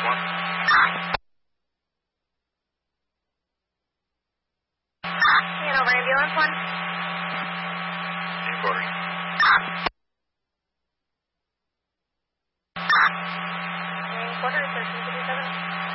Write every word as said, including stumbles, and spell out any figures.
one. Hanover Ambulance one. Inquiry. Nine quarter thirteen fifty-seven.